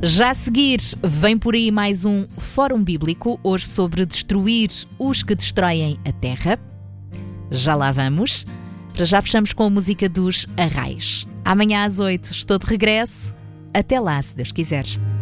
Já a seguir, vem por aí mais um Fórum Bíblico, hoje sobre destruir os que destroem a terra. Já lá vamos. Para já fechamos com a música dos Arrais. Amanhã às 8 estou de regresso. Até lá, se Deus quiser.